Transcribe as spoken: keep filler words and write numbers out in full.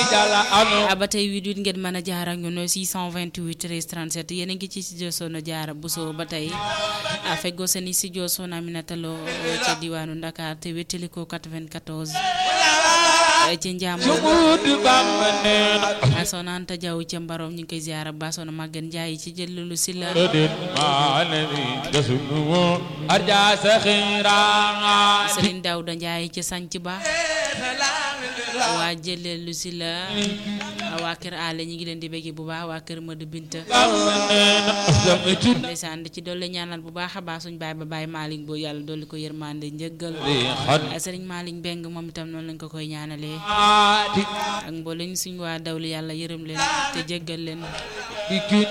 ba tey huit huit ngeen mën a jaar ak ñun six cent vingt-huit treize trente-sept yéen a ngi ci studio Soxna Jaara Buso ba tey feggoo seen studio Soxna Aminata Lo ca diwaanu Dakar te wéttali ko quatre-vingt-quatorze ci njàmm Soxna Anta Jaw ca Mbarom ñu ngi koy ziara ba Soxna Maguette Ndiaye ci jëlulu si la Serigne Daouda Ndiaye ci sanc ba waa jëlelu si la waa kër àll ñi ngi leen di bëgg bu baax waa kër Modou Binta ndeysaan ci dolli ñaanal bu baax a baax suñ baay ba baay Malick boo yàlla dolli ko yërmande njëggal Serigne Malick Mbeng moom itam noonu lañ ko koy ñaanalee ak mboolem suñ waa dawli yàlla yërëm leen te jéggal leen